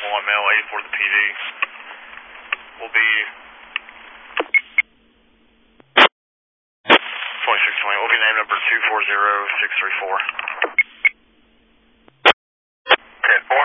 male, 84 to the PD. Will be 2620. Will be name number 240634. Okay,